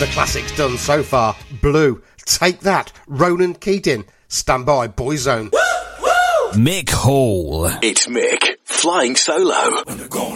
The classics done so far. Blue, Take That, Ronan Keating, Stand By, Boyzone. Mick Hall. It's Mick, flying solo.